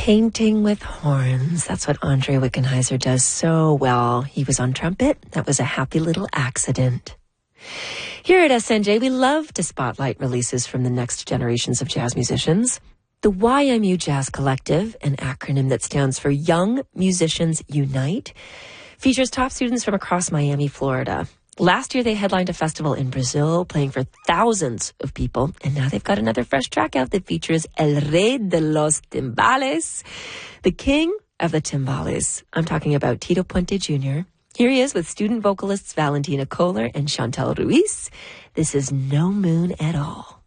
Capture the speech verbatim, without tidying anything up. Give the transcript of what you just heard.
Painting with horns. That's what Andre Wickenheiser does so well. He was on trumpet. That was a happy little accident. Here at S N J, we love to spotlight releases from the next generations of jazz musicians. The Y M U Jazz Collective, an acronym that stands for Young Musicians Unite, features top students from across Miami, Florida. Last year, they headlined a festival in Brazil, playing for thousands of people. And now they've got another fresh track out that features El Rey de los Timbales, the king of the timbales. I'm talking about Tito Puente Junior Here he is with student vocalists Valentina Kohler and Chantal Ruiz. This is No Moon at All.